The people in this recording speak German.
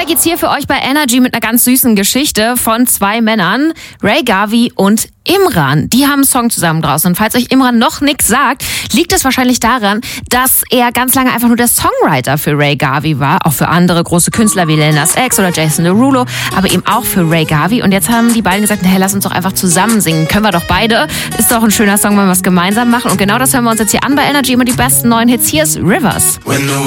geht's hier für euch bei Energy mit einer ganz süßen Geschichte von 2 Männern, Ray Garvey und Imran. Die haben einen Song zusammen draußen. Und falls euch Imran noch nichts sagt, liegt es wahrscheinlich daran, dass er ganz lange einfach nur der Songwriter für Ray Garvey war. Auch für andere große Künstler wie Lil Nas X oder Jason Derulo, aber eben auch für Ray Garvey. Und jetzt haben die beiden gesagt, hey, lass uns doch einfach zusammen singen. Können wir doch beide. Ist doch ein schöner Song, wenn wir es gemeinsam machen. Und genau das hören wir uns jetzt hier an bei Energy. Immer die besten neuen Hits. Hier ist Rivers.